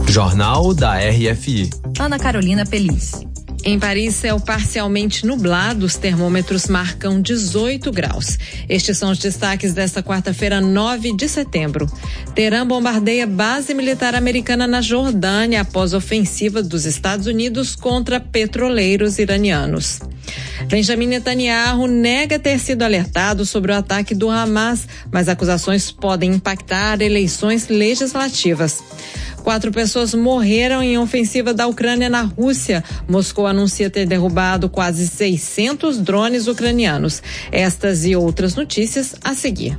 Jornal da RFI. Ana Carolina Peliz. Em Paris, céu parcialmente nublado, os termômetros marcam 18 graus. Estes são os destaques desta quarta-feira, 9 de setembro. Teherã bombardeia base militar americana na Jordânia após ofensiva dos Estados Unidos contra petroleiros iranianos. Benjamin Netanyahu nega ter sido alertado sobre o ataque do Hamas, mas acusações podem impactar eleições legislativas. 4 pessoas morreram em ofensiva da Ucrânia na Rússia. Moscou anuncia ter derrubado quase 600 drones ucranianos. Estas e outras notícias a seguir.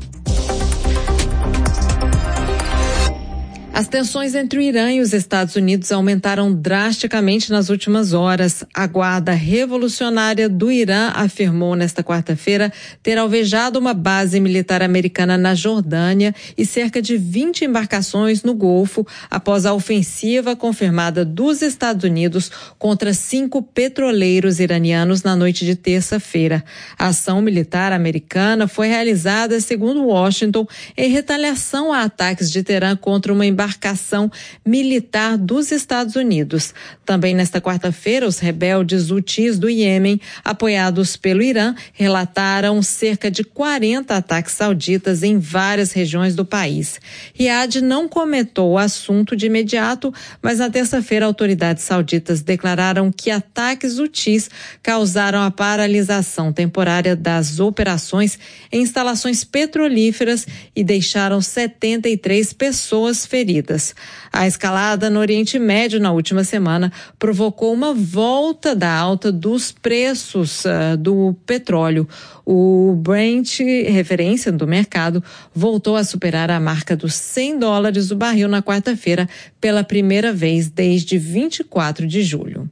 As tensões entre o Irã e os Estados Unidos aumentaram drasticamente nas últimas horas. A Guarda Revolucionária do Irã afirmou nesta quarta-feira ter alvejado uma base militar americana na Jordânia e cerca de 20 embarcações no Golfo após a ofensiva confirmada dos Estados Unidos contra 5 petroleiros iranianos na noite de terça-feira. A ação militar americana foi realizada, segundo Washington, em retaliação a ataques de Teherã contra uma embarcação militar dos Estados Unidos. Também nesta quarta-feira, os rebeldes hutis do Iêmen, apoiados pelo Irã, relataram cerca de 40 ataques sauditas em várias regiões do país. Riad não comentou o assunto de imediato, mas na terça-feira autoridades sauditas declararam que ataques hutis causaram a paralisação temporária das operações em instalações petrolíferas e deixaram 73 pessoas feridas. A escalada no Oriente Médio na última semana provocou uma volta da alta dos preços do petróleo. O Brent, referência do mercado, voltou a superar a marca dos $100 o barril na quarta-feira pela primeira vez desde 24 de julho.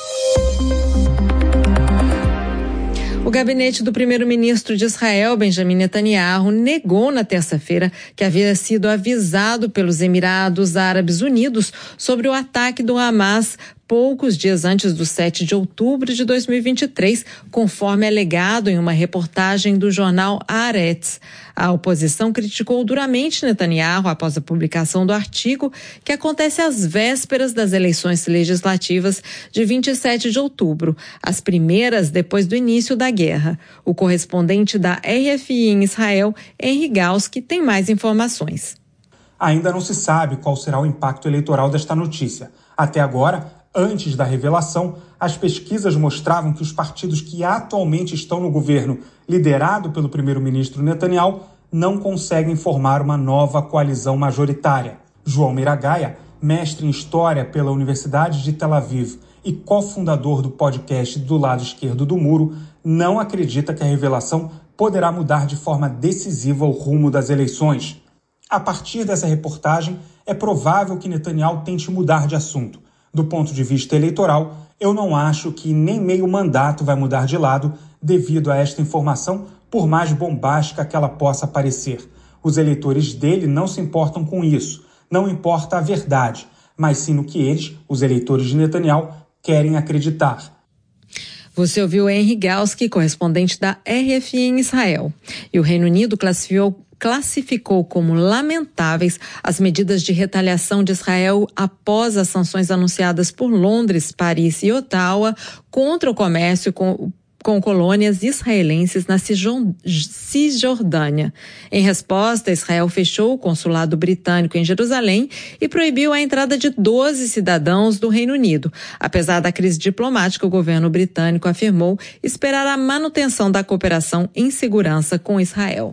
O gabinete do primeiro-ministro de Israel, Benjamin Netanyahu, negou na terça-feira que havia sido avisado pelos Emirados Árabes Unidos sobre o ataque do Hamas poucos dias antes do 7 de outubro de 2023, conforme alegado em uma reportagem do jornal Haaretz. A oposição criticou duramente Netanyahu após a publicação do artigo, que acontece às vésperas das eleições legislativas de 27 de outubro, as primeiras depois do início da guerra. O correspondente da RFI em Israel, Henry Galski, tem mais informações. Ainda não se sabe qual será o impacto eleitoral desta notícia. Até agora, antes da revelação, as pesquisas mostravam que os partidos que atualmente estão no governo, liderado pelo primeiro-ministro Netanyahu, não conseguem formar uma nova coalizão majoritária. João Miragaia, mestre em História pela Universidade de Tel Aviv e cofundador do podcast Do Lado Esquerdo do Muro, não acredita que a revelação poderá mudar de forma decisiva o rumo das eleições. A partir dessa reportagem, é provável que Netanyahu tente mudar de assunto. Do ponto de vista eleitoral, eu não acho que nem meio mandato vai mudar de lado devido a esta informação, por mais bombástica que ela possa parecer. Os eleitores dele não se importam com isso. Não importa a verdade, mas sim no que eles, os eleitores de Netanyahu, querem acreditar. Você ouviu Henry Galski, correspondente da RFI em Israel. E o Reino Unido classificou como lamentáveis as medidas de retaliação de Israel após as sanções anunciadas por Londres, Paris e Ottawa contra o comércio com colônias israelenses na Cisjordânia. Em resposta, Israel fechou o consulado britânico em Jerusalém e proibiu a entrada de 12 cidadãos do Reino Unido. Apesar da crise diplomática, o governo britânico afirmou esperar a manutenção da cooperação em segurança com Israel.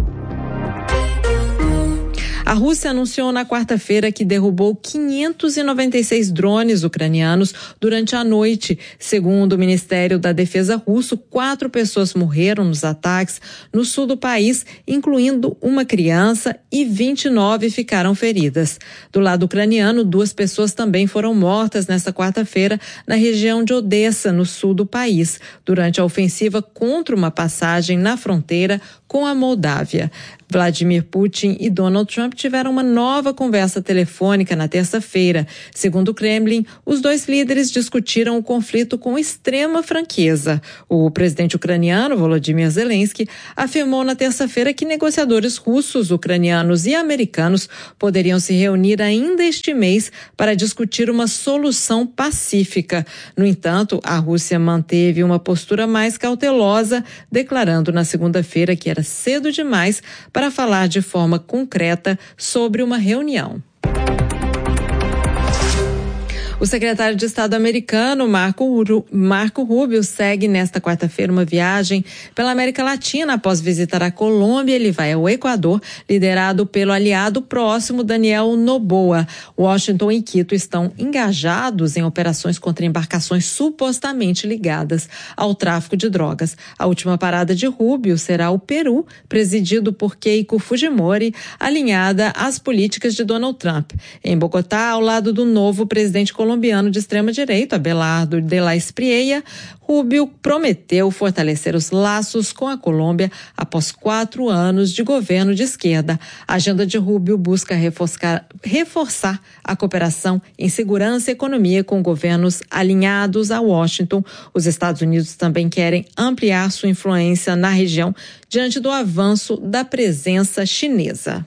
A Rússia anunciou na quarta-feira que derrubou 596 drones ucranianos durante a noite. Segundo o Ministério da Defesa russo, 4 pessoas morreram nos ataques no sul do país, incluindo uma criança, e 29 ficaram feridas. Do lado ucraniano, 2 pessoas também foram mortas nesta quarta-feira na região de Odessa, no sul do país, durante a ofensiva contra uma passagem na fronteira com a Moldávia. Vladimir Putin e Donald Trump tiveram uma nova conversa telefônica na terça-feira. Segundo o Kremlin, os dois líderes discutiram o conflito com extrema franqueza. O presidente ucraniano, Volodymyr Zelensky, afirmou na terça-feira que negociadores russos, ucranianos e americanos poderiam se reunir ainda este mês para discutir uma solução pacífica. No entanto, a Rússia manteve uma postura mais cautelosa, declarando na segunda-feira que era cedo demais para falar de forma concreta sobre uma reunião. O secretário de Estado americano, Marco Rubio, segue nesta quarta-feira uma viagem pela América Latina. Após visitar a Colômbia, ele vai ao Equador, liderado pelo aliado próximo Daniel Noboa. Washington e Quito estão engajados em operações contra embarcações supostamente ligadas ao tráfico de drogas. A última parada de Rubio será o Peru, presidido por Keiko Fujimori, alinhada às políticas de Donald Trump. Em Bogotá, ao lado do novo presidente colombiano de extrema-direita, Abelardo de la Espriella, Rubio prometeu fortalecer os laços com a Colômbia após 4 anos de governo de esquerda. A agenda de Rubio busca reforçar a cooperação em segurança e economia com governos alinhados a Washington. Os Estados Unidos também querem ampliar sua influência na região diante do avanço da presença chinesa.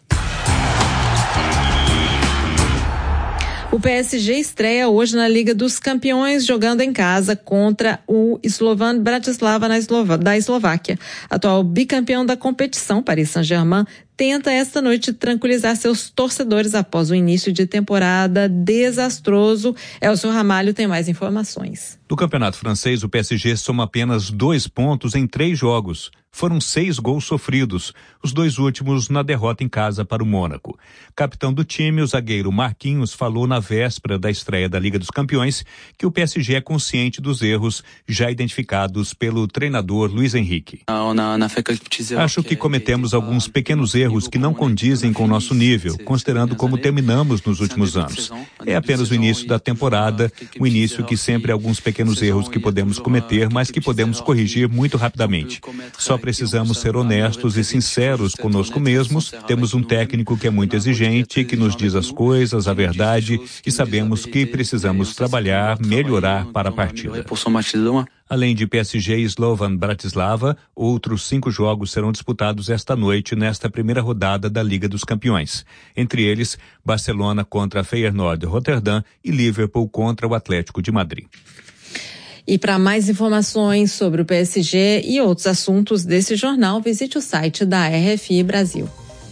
O PSG estreia hoje na Liga dos Campeões, jogando em casa contra o Slovan Bratislava da Eslováquia. Atual bicampeão da competição, Paris Saint-Germain, tenta esta noite tranquilizar seus torcedores após o início de temporada desastroso. Elcio Ramalho tem mais informações. No campeonato francês, o PSG soma apenas 2 pontos em 3 jogos. Foram 6 gols sofridos, os 2 últimos na derrota em casa para o Mônaco. Capitão do time, o zagueiro Marquinhos, falou na véspera da estreia da Liga dos Campeões que o PSG é consciente dos erros já identificados pelo treinador Luiz Henrique. Acho que cometemos alguns pequenos erros que não condizem com o nosso nível, considerando como terminamos nos últimos anos. É apenas o início da temporada, o início que sempre há alguns pequenos erros que podemos cometer, mas que podemos corrigir muito rapidamente. Só precisamos ser honestos e sinceros conosco mesmos. Temos um técnico que é muito exigente, que nos diz as coisas, a verdade, e sabemos que precisamos trabalhar, melhorar para a partida. Além de PSG e Slovan Bratislava, outros 5 jogos serão disputados esta noite nesta primeira rodada da Liga dos Campeões. Entre eles, Barcelona contra Feyenoord Rotterdam e Liverpool contra o Atlético de Madrid. E para mais informações sobre o PSG e outros assuntos desse jornal, visite o site da RFI Brasil.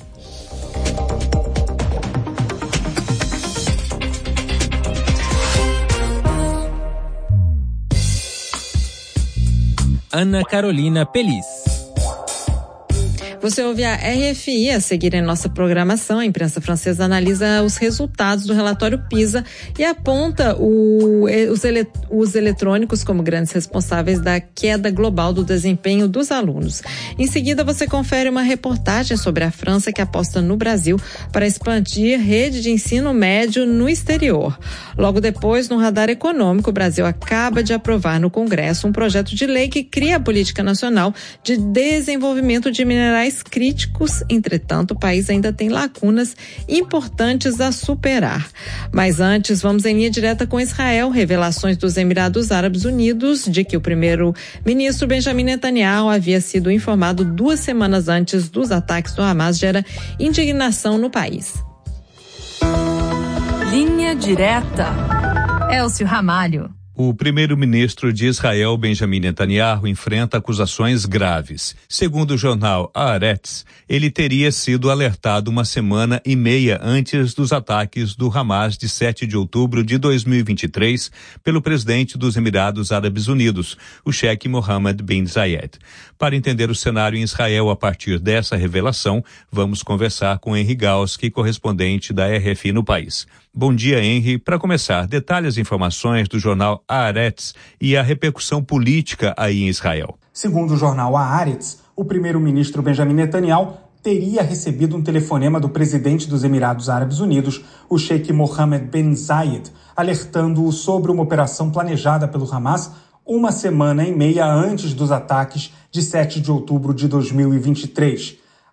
Ana Carolina Pelis. Você ouve a RFI. A seguir em nossa programação, a imprensa francesa analisa os resultados do relatório PISA e aponta os eletrônicos como grandes responsáveis da queda global do desempenho dos alunos. Em seguida, você confere uma reportagem sobre a França que aposta no Brasil para expandir rede de ensino médio no exterior. Logo depois, no radar econômico, o Brasil acaba de aprovar no Congresso um projeto de lei que cria a Política Nacional de Desenvolvimento de Minerais críticos. Entretanto, o país ainda tem lacunas importantes a superar. Mas antes, vamos em linha direta com Israel. Revelações dos Emirados Árabes Unidos de que o primeiro-ministro Benjamin Netanyahu havia sido informado 2 semanas antes dos ataques do Hamas gera indignação no país. Linha direta. Elcio Ramalho. O primeiro-ministro de Israel, Benjamin Netanyahu, enfrenta acusações graves. Segundo o jornal Haaretz, ele teria sido alertado 1 semana e meia antes dos ataques do Hamas de 7 de outubro de 2023 pelo presidente dos Emirados Árabes Unidos, o Sheikh Mohammed bin Zayed. Para entender o cenário em Israel a partir dessa revelação, vamos conversar com Henry Galski, correspondente da RFI no país. Bom dia, Henry. Para começar, detalhe as informações do jornal Haaretz e a repercussão política aí em Israel. Segundo o jornal Haaretz, o primeiro-ministro Benjamin Netanyahu teria recebido um telefonema do presidente dos Emirados Árabes Unidos, o Sheikh Mohammed bin Zayed, alertando-o sobre uma operação planejada pelo Hamas 1 semana e meia antes dos ataques de 7 de outubro de 2023.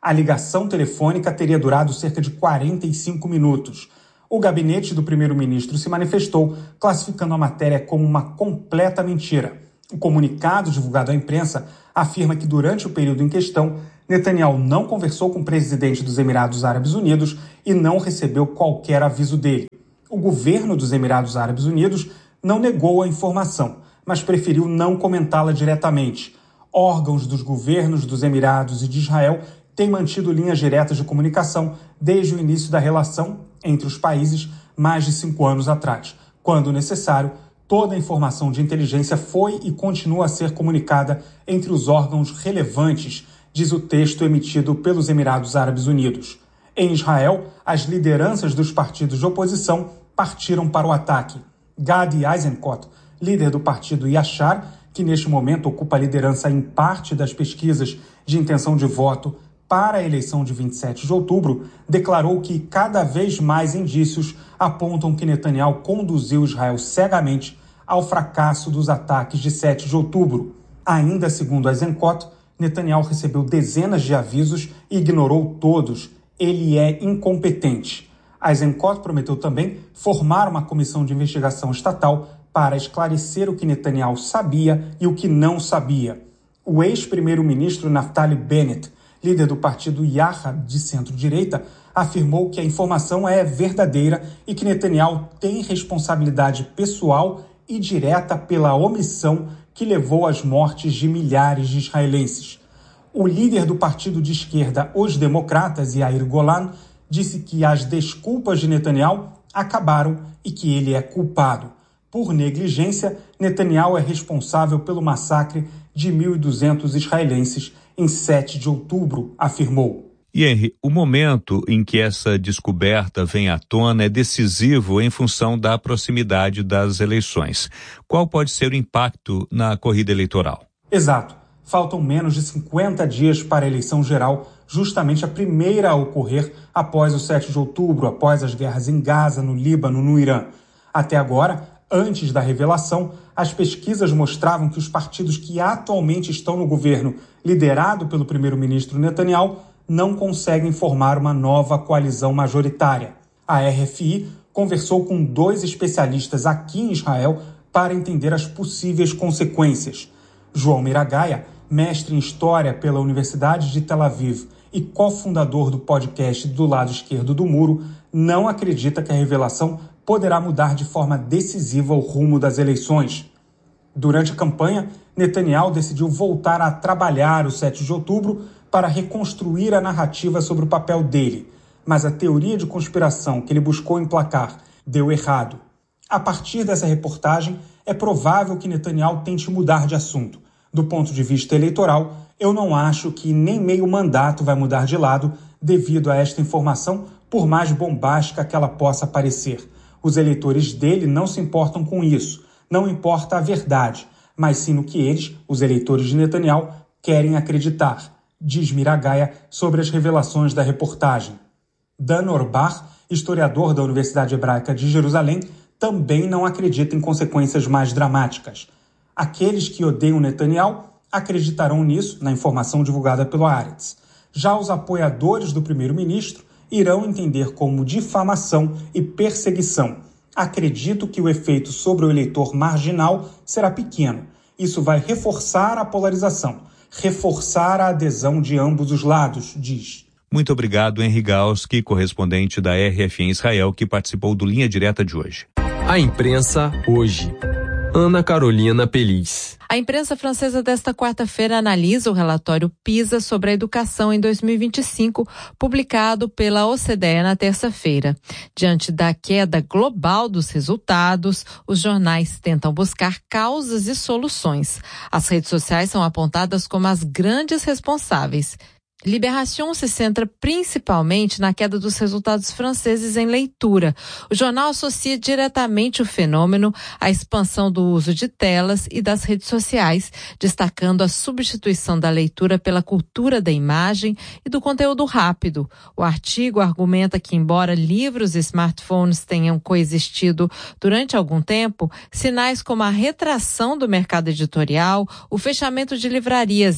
A ligação telefônica teria durado cerca de 45 minutos. O gabinete do primeiro-ministro se manifestou, classificando a matéria como uma completa mentira. O comunicado divulgado à imprensa afirma que durante o período em questão, Netanyahu não conversou com o presidente dos Emirados Árabes Unidos e não recebeu qualquer aviso dele. O governo dos Emirados Árabes Unidos não negou a informação, mas preferiu não comentá-la diretamente. Órgãos dos governos dos Emirados e de Israel têm mantido linhas diretas de comunicação desde o início da relação entre os países mais de 5 anos atrás. Quando necessário, toda a informação de inteligência foi e continua a ser comunicada entre os órgãos relevantes, diz o texto emitido pelos Emirados Árabes Unidos. Em Israel, as lideranças dos partidos de oposição partiram para o ataque. Gadi Eisenkot, líder do partido Yashar, que neste momento ocupa a liderança em parte das pesquisas de intenção de voto para a eleição de 27 de outubro, declarou que cada vez mais indícios apontam que Netanyahu conduziu Israel cegamente ao fracasso dos ataques de 7 de outubro. Ainda segundo Eisenkot, Netanyahu recebeu dezenas de avisos e ignorou todos. Ele é incompetente. Eisenkot prometeu também formar uma comissão de investigação estatal para esclarecer o que Netanyahu sabia e o que não sabia. O ex-primeiro-ministro Naftali Bennett, líder do partido Yahad de centro-direita, afirmou que a informação é verdadeira e que Netanyahu tem responsabilidade pessoal e direta pela omissão que levou às mortes de milhares de israelenses. O líder do partido de esquerda Os Democratas, Yair Golan, disse que as desculpas de Netanyahu acabaram e que ele é culpado. Por negligência, Netanyahu é responsável pelo massacre de 1.200 israelenses em 7 de outubro, afirmou. E Henry, o momento em que essa descoberta vem à tona é decisivo em função da proximidade das eleições. Qual pode ser o impacto na corrida eleitoral? Exato. Faltam menos de 50 dias para a eleição geral, justamente a primeira a ocorrer após o 7 de outubro, após as guerras em Gaza, no Líbano, no Irã. Até agora, antes da revelação, as pesquisas mostravam que os partidos que atualmente estão no governo, liderado pelo primeiro-ministro Netanyahu, não conseguem formar uma nova coalizão majoritária. A RFI conversou com 2 especialistas aqui em Israel para entender as possíveis consequências. João Miragaia, mestre em História pela Universidade de Tel Aviv e cofundador do podcast Do Lado Esquerdo do Muro, não acredita que a revelação poderá mudar de forma decisiva o rumo das eleições. Durante a campanha, Netanyahu decidiu voltar a trabalhar o 7 de outubro para reconstruir a narrativa sobre o papel dele, mas a teoria de conspiração que ele buscou emplacar deu errado. A partir dessa reportagem, é provável que Netanyahu tente mudar de assunto. Do ponto de vista eleitoral, eu não acho que nem meio mandato vai mudar de lado devido a esta informação, por mais bombástica que ela possa parecer. Os eleitores dele não se importam com isso, não importa a verdade, mas sim no que eles, os eleitores de Netanyahu, querem acreditar, diz Miragaia sobre as revelações da reportagem. Dan Orbach, historiador da Universidade Hebraica de Jerusalém, também não acredita em consequências mais dramáticas. Aqueles que odeiam Netanyahu acreditarão nisso na informação divulgada pelo Haaretz. Já os apoiadores do primeiro-ministro irão entender como difamação e perseguição. Acredito que o efeito sobre o eleitor marginal será pequeno. Isso vai reforçar a polarização, reforçar a adesão de ambos os lados, diz. Muito obrigado, Henry Galski, correspondente da RFI em Israel, que participou do Linha Direta de hoje. A imprensa hoje. Ana Carolina Peliz. A imprensa francesa desta quarta-feira analisa o relatório PISA sobre a educação em 2025, publicado pela OCDE na terça-feira. Diante da queda global dos resultados, os jornais tentam buscar causas e soluções. As redes sociais são apontadas como as grandes responsáveis. Libération se centra principalmente na queda dos resultados franceses em leitura. O jornal associa diretamente o fenômeno à expansão do uso de telas e das redes sociais, destacando a substituição da leitura pela cultura da imagem e do conteúdo rápido. O artigo argumenta que, embora livros e smartphones tenham coexistido durante algum tempo, sinais como a retração do mercado editorial, o fechamento de livrarias e a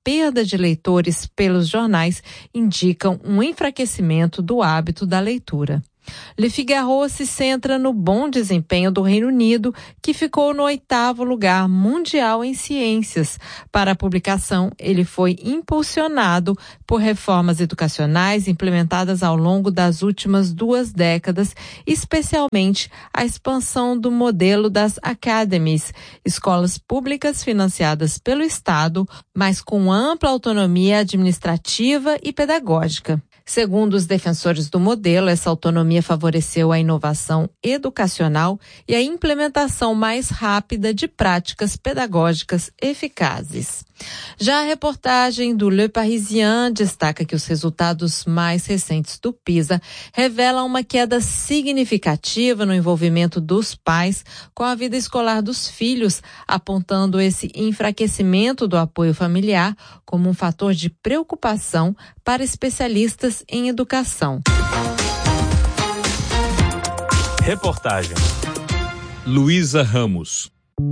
perda de leitores pelos jornais indicam um enfraquecimento do hábito da leitura. Le Figaro se centra no bom desempenho do Reino Unido, que ficou no 8º lugar mundial em ciências. Para a publicação, ele foi impulsionado por reformas educacionais implementadas ao longo das últimas 2 décadas, especialmente a expansão do modelo das academies, escolas públicas financiadas pelo Estado, mas com ampla autonomia administrativa e pedagógica. Segundo os defensores do modelo, essa autonomia favoreceu a inovação educacional e a implementação mais rápida de práticas pedagógicas eficazes. Já a reportagem do Le Parisien destaca que os resultados mais recentes do PISA revelam uma queda significativa no envolvimento dos pais com a vida escolar dos filhos, apontando esse enfraquecimento do apoio familiar como um fator de preocupação para especialistas em educação. Reportagem Luísa Ramos.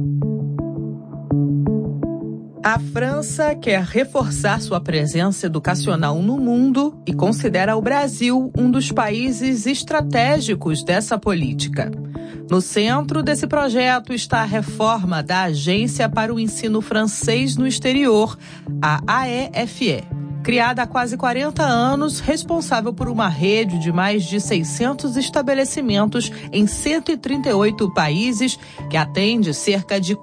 A França quer reforçar sua presença educacional no mundo e considera o Brasil um dos países estratégicos dessa política. No centro desse projeto está a reforma da Agência para o Ensino Francês no Exterior, a AEFE. Criada há quase 40 anos, responsável por uma rede de mais de 600 estabelecimentos em 138 países, que atende cerca de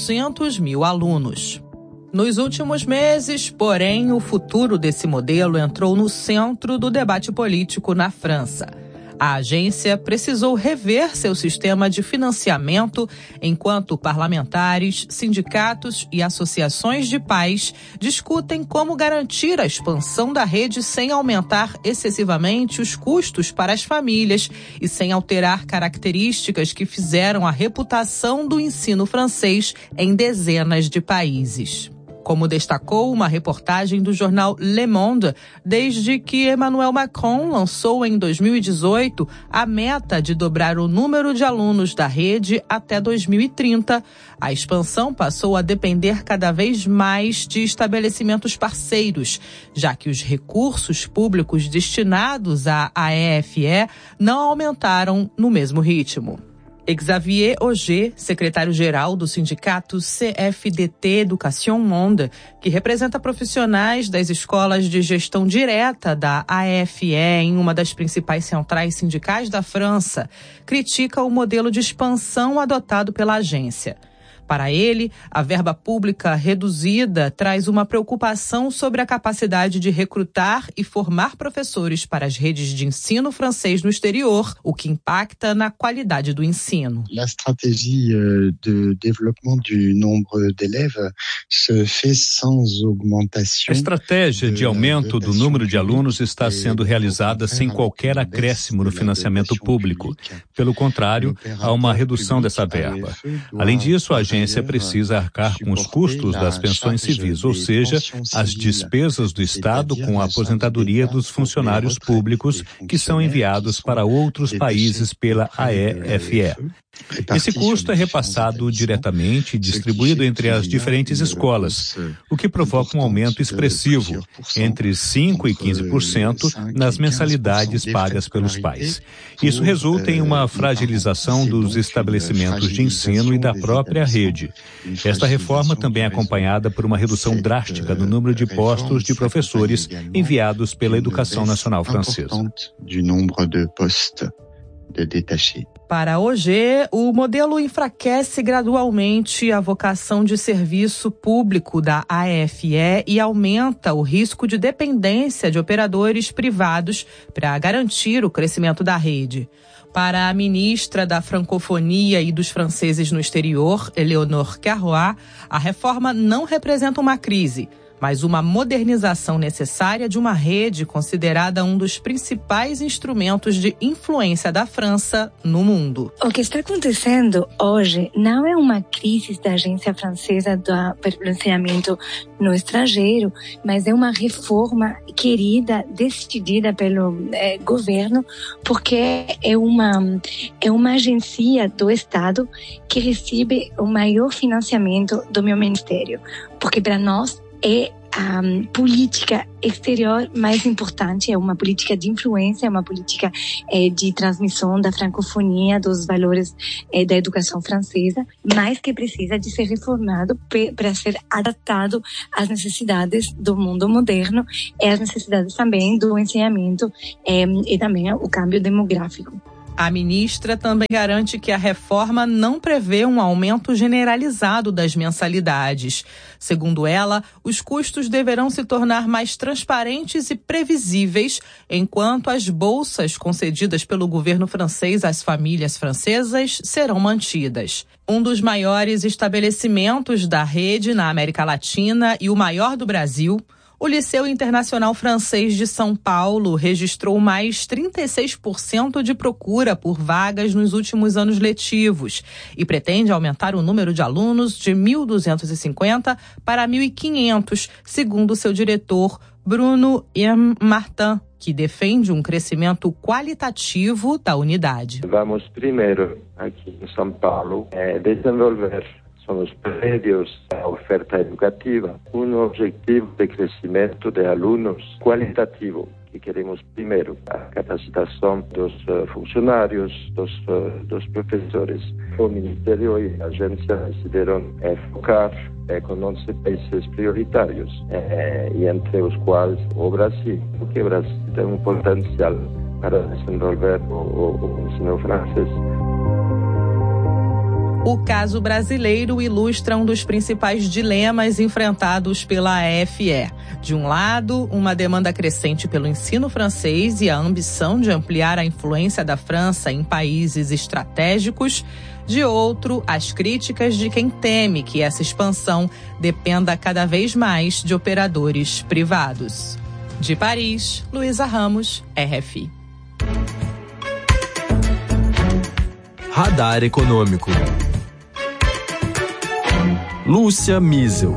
400 mil alunos. Nos últimos meses, porém, o futuro desse modelo entrou no centro do debate político na França. A agência precisou rever seu sistema de financiamento, enquanto parlamentares, sindicatos e associações de pais discutem como garantir a expansão da rede sem aumentar excessivamente os custos para as famílias e sem alterar características que fizeram a reputação do ensino francês em dezenas de países. Como destacou uma reportagem do jornal Le Monde, desde que Emmanuel Macron lançou em 2018 a meta de dobrar o número de alunos da rede até 2030, a expansão passou a depender cada vez mais de estabelecimentos parceiros, já que os recursos públicos destinados à AEFE não aumentaram no mesmo ritmo. Xavier Auger, secretário-geral do sindicato CFDT Education Monde, que representa profissionais das escolas de gestão direta da AEFE em uma das principais centrais sindicais da França, critica o modelo de expansão adotado pela agência. Para ele, a verba pública reduzida traz uma preocupação sobre a capacidade de recrutar e formar professores para as redes de ensino francês no exterior, o que impacta na qualidade do ensino. A estratégia de desenvolvimento do número de élèves se fez sans augmentation. A estratégia de aumento do número de alunos está sendo realizada sem qualquer acréscimo no financiamento público. Pelo contrário, há uma redução dessa verba. Além disso, a agência precisa arcar com os custos das pensões civis, ou seja, as despesas do Estado com a aposentadoria dos funcionários públicos que são enviados para outros países pela AEFE. Esse custo é repassado diretamente e distribuído entre as diferentes escolas, o que provoca um aumento expressivo, entre 5% e 15%, nas mensalidades pagas pelos pais. Isso resulta em uma fragilização dos estabelecimentos de ensino e da própria rede. Esta reforma também é acompanhada por uma redução drástica no número de postos de professores enviados pela Educação Nacional Francesa. Para Auger, o modelo enfraquece gradualmente a vocação de serviço público da AEFE e aumenta o risco de dependência de operadores privados para garantir o crescimento da rede. Para a ministra da Francofonia e dos franceses no exterior, Eleonore Carrois, a reforma não representa uma crise, mas uma modernização necessária de uma rede considerada um dos principais instrumentos de influência da França no mundo. O que está acontecendo hoje não é uma crise da agência francesa do ensinamento no estrangeiro, mas é uma reforma querida, decidida pelo governo, porque é uma agência do Estado que recebe o maior financiamento do meu ministério, porque para nós é a política exterior mais importante, é uma política de influência, é uma política de transmissão da francofonia, dos valores da educação francesa, mas que precisa de ser reformado para ser adaptado às necessidades do mundo moderno e às necessidades também do ensinamento e também o câmbio demográfico. A ministra também garante que a reforma não prevê um aumento generalizado das mensalidades. Segundo ela, os custos deverão se tornar mais transparentes e previsíveis, enquanto as bolsas concedidas pelo governo francês às famílias francesas serão mantidas. Um dos maiores estabelecimentos da rede na América Latina e o maior do Brasil, o Liceu Internacional Francês de São Paulo registrou mais 36% de procura por vagas nos últimos anos letivos e pretende aumentar o número de alunos de 1.250 para 1.500, segundo seu diretor Bruno M. Martin, que defende um crescimento qualitativo da unidade. Vamos primeiro, aqui em São Paulo, desenvolver nos prédios da oferta educativa, um objetivo de crescimento de alunos qualitativo, que queremos primeiro a capacitação dos funcionários, dos professores. O Ministério e a agência decidiram focar com 11 países prioritários, e entre os quais o Brasil, porque o Brasil tem um potencial para desenvolver o ensino francês. O caso brasileiro ilustra um dos principais dilemas enfrentados pela AFE. De um lado, uma demanda crescente pelo ensino francês e a ambição de ampliar a influência da França em países estratégicos. De outro, as críticas de quem teme que essa expansão dependa cada vez mais de operadores privados. De Paris, Luísa Ramos, RFI. Radar Econômico. Lúcia Miesel.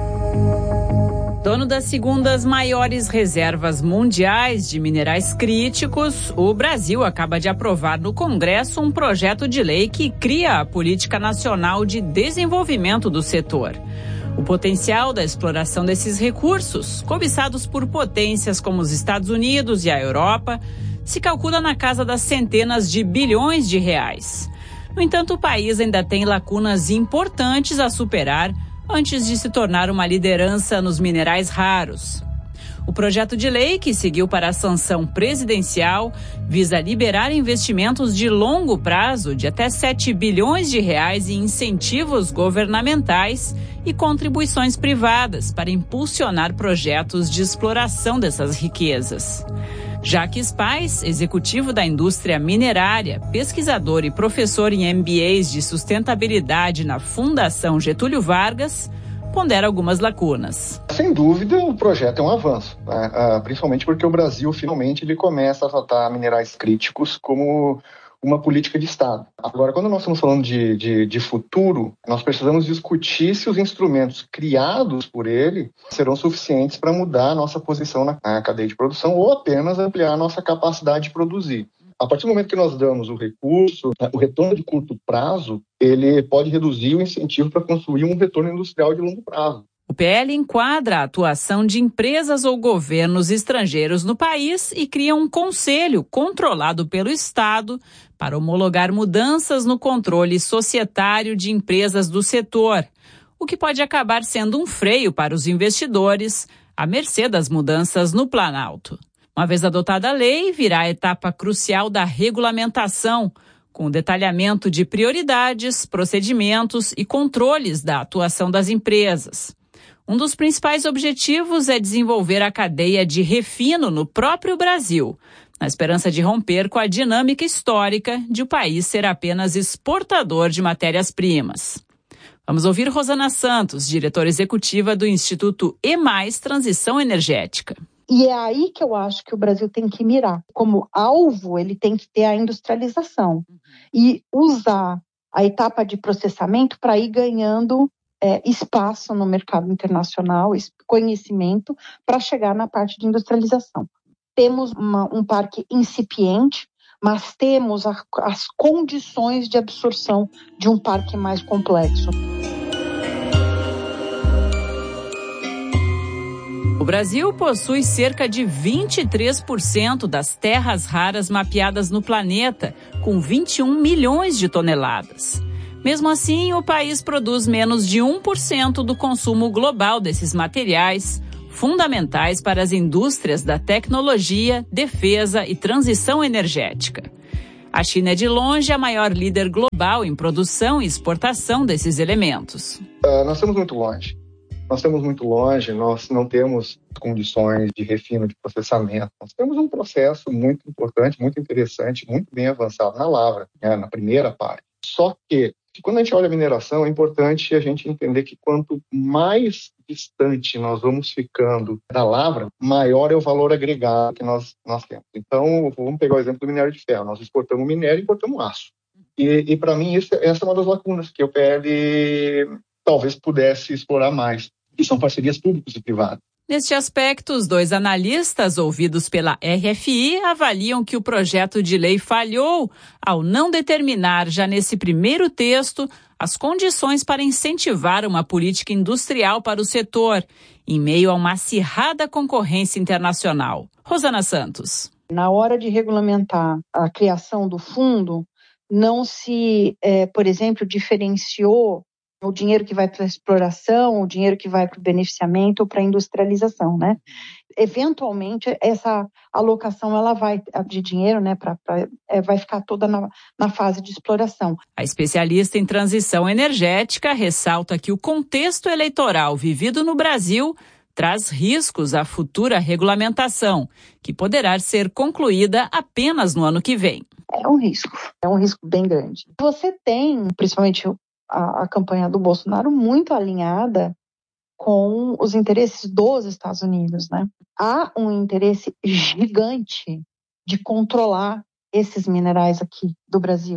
Dono das segundas maiores reservas mundiais de minerais críticos, o Brasil acaba de aprovar no Congresso um projeto de lei que cria a Política Nacional de Desenvolvimento do setor. O potencial da exploração desses recursos, cobiçados por potências como os Estados Unidos e a Europa, se calcula na casa das centenas de bilhões de reais. No entanto, o país ainda tem lacunas importantes a superar antes de se tornar uma liderança nos minerais raros. O projeto de lei, que seguiu para a sanção presidencial, visa liberar investimentos de longo prazo de até 7 bilhões de reais em incentivos governamentais e contribuições privadas para impulsionar projetos de exploração dessas riquezas. Jacques Pais, executivo da indústria minerária, pesquisador e professor em MBAs de sustentabilidade na Fundação Getúlio Vargas, pondera algumas lacunas. Sem dúvida, o projeto é um avanço, né? Principalmente porque o Brasil, finalmente, ele começa a tratar minerais críticos como uma política de Estado. Agora, quando nós estamos falando de futuro, nós precisamos discutir se os instrumentos criados por ele serão suficientes para mudar a nossa posição na cadeia de produção ou apenas ampliar a nossa capacidade de produzir. A partir do momento que nós damos o recurso, o retorno de curto prazo, ele pode reduzir o incentivo para construir um retorno industrial de longo prazo. O PL enquadra a atuação de empresas ou governos estrangeiros no país e cria um conselho controlado pelo Estado para homologar mudanças no controle societário de empresas do setor, o que pode acabar sendo um freio para os investidores à mercê das mudanças no Planalto. Uma vez adotada a lei, virá a etapa crucial da regulamentação, com o detalhamento de prioridades, procedimentos e controles da atuação das empresas. Um dos principais objetivos é desenvolver a cadeia de refino no próprio Brasil, na esperança de romper com a dinâmica histórica de o país ser apenas exportador de matérias-primas. Vamos ouvir Rosana Santos, diretora executiva do Instituto E+ Transição Energética. E é aí que eu acho que o Brasil tem que mirar. Como alvo, ele tem que ter a industrialização e usar a etapa de processamento para ir ganhando espaço no mercado internacional, conhecimento, para chegar na parte de industrialização. Temos um parque incipiente, mas temos as condições de absorção de um parque mais complexo. O Brasil possui cerca de 23% das terras raras mapeadas no planeta, com 21 milhões de toneladas. Mesmo assim, o país produz menos de 1% do consumo global desses materiais, fundamentais para as indústrias da tecnologia, defesa e transição energética. A China é de longe a maior líder global em produção e exportação desses elementos. Nós estamos muito longe. Nós não temos condições de refino, de processamento. Nós temos um processo muito importante, muito interessante, muito bem avançado na lavra, na primeira parte. Só que, quando a gente olha a mineração, é importante a gente entender que quanto mais distante nós vamos ficando da lavra, maior é o valor agregado que nós temos. Então, vamos pegar o exemplo do minério de ferro. Nós exportamos minério e importamos aço. E para mim, essa é uma das lacunas que o PL talvez pudesse explorar mais. E são parcerias públicas e privadas. Neste aspecto, os dois analistas ouvidos pela RFI avaliam que o projeto de lei falhou ao não determinar já nesse primeiro texto as condições para incentivar uma política industrial para o setor, em meio a uma acirrada concorrência internacional. Rosana Santos. Na hora de regulamentar a criação do fundo, não se, por exemplo, diferenciou o dinheiro que vai para a exploração, o dinheiro que vai para o beneficiamento ou para a industrialização, né? Eventualmente, essa alocação ela de dinheiro, né, vai ficar toda na fase de exploração. A especialista em transição energética ressalta que o contexto eleitoral vivido no Brasil traz riscos à futura regulamentação, que poderá ser concluída apenas no ano que vem. É um risco bem grande. Você tem, principalmente a campanha do Bolsonaro, muito alinhada com os interesses dos Estados Unidos, né? Há um interesse gigante de controlar esses minerais aqui do Brasil.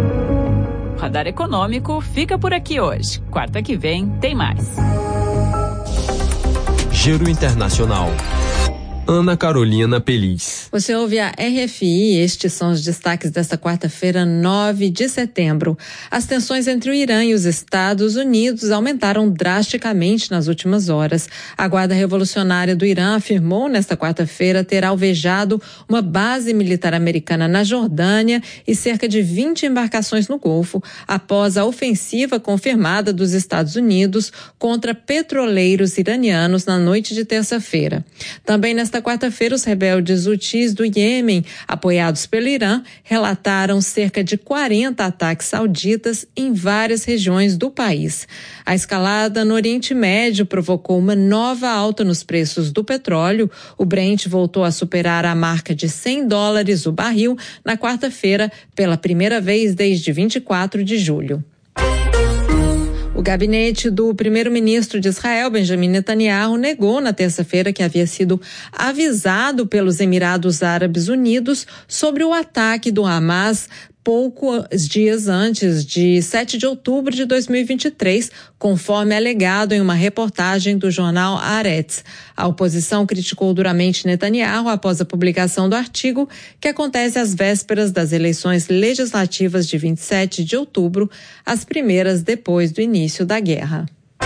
O Radar Econômico fica por aqui hoje. Quarta que vem tem mais. Giro Internacional. Ana Carolina Peliz. Você ouve a RFI, estes são os destaques desta quarta-feira, 9 de setembro. As tensões entre o Irã e os Estados Unidos aumentaram drasticamente nas últimas horas. A Guarda Revolucionária do Irã afirmou nesta quarta-feira ter alvejado uma base militar americana na Jordânia e cerca de 20 embarcações no Golfo, após a ofensiva confirmada dos Estados Unidos contra petroleiros iranianos na noite de terça-feira. Também nesta quarta-feira, os rebeldes hutis do Iêmen, apoiados pelo Irã, relataram cerca de 40 ataques sauditas em várias regiões do país. A escalada no Oriente Médio provocou uma nova alta nos preços do petróleo. O Brent voltou a superar a marca de $100 o barril na quarta-feira, pela primeira vez desde 24 de julho. O gabinete do primeiro-ministro de Israel, Benjamin Netanyahu, negou na terça-feira que havia sido avisado pelos Emirados Árabes Unidos sobre o ataque do Hamas poucos dias antes de 7 de outubro de 2023, conforme alegado em uma reportagem do jornal Haaretz. A oposição criticou duramente Netanyahu após a publicação do artigo, que acontece às vésperas das eleições legislativas de 27 de outubro, as primeiras depois do início da guerra.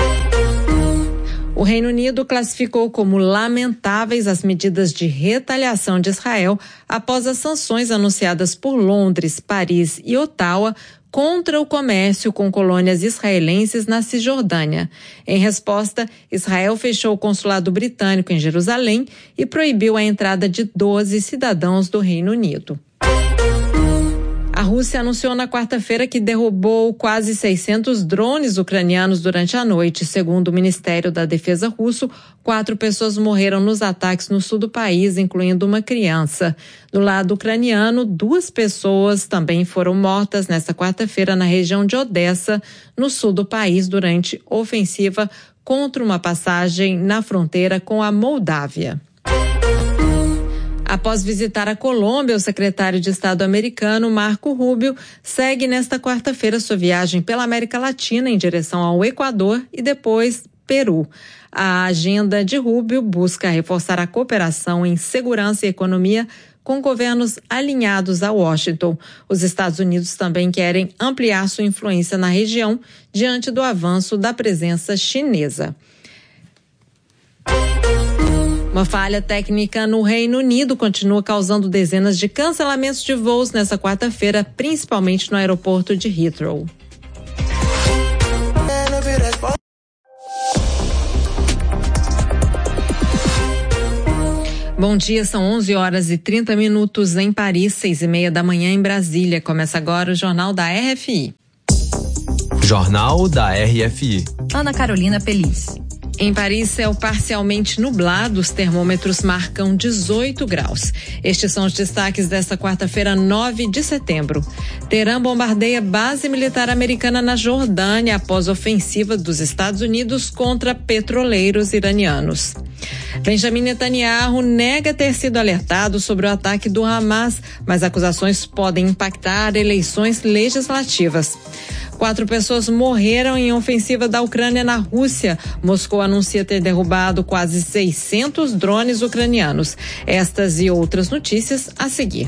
O Reino Unido classificou como lamentáveis as medidas de retaliação de Israel após as sanções anunciadas por Londres, Paris e Ottawa contra o comércio com colônias israelenses na Cisjordânia. Em resposta, Israel fechou o consulado britânico em Jerusalém e proibiu a entrada de 12 cidadãos do Reino Unido. A Rússia anunciou na quarta-feira que derrubou quase 600 drones ucranianos durante a noite. Segundo o Ministério da Defesa russo, 4 pessoas morreram nos ataques no sul do país, incluindo uma criança. Do lado ucraniano, 2 pessoas também foram mortas nesta quarta-feira na região de Odessa, no sul do país, durante ofensiva contra uma passagem na fronteira com a Moldávia. Após visitar a Colômbia, o secretário de Estado americano, Marco Rubio, segue nesta quarta-feira sua viagem pela América Latina em direção ao Equador e depois Peru. A agenda de Rubio busca reforçar a cooperação em segurança e economia com governos alinhados a Washington. Os Estados Unidos também querem ampliar sua influência na região diante do avanço da presença chinesa. Uma falha técnica no Reino Unido continua causando dezenas de cancelamentos de voos nesta quarta-feira, principalmente no aeroporto de Heathrow. Bom dia, são 11h30 em Paris, 6h30 da manhã em Brasília. Começa agora o Jornal da RFI. Jornal da RFI. Ana Carolina Peliz. Em Paris, céu parcialmente nublado, os termômetros marcam 18 graus. Estes são os destaques desta quarta-feira, 9 de setembro. Teherã bombardeia base militar americana na Jordânia após ofensiva dos Estados Unidos contra petroleiros iranianos. Benjamin Netanyahu nega ter sido alertado sobre o ataque do Hamas, mas acusações podem impactar eleições legislativas. 4 pessoas morreram em ofensiva da Ucrânia na Rússia. Moscou anuncia ter derrubado quase 600 drones ucranianos. Estas e outras notícias a seguir.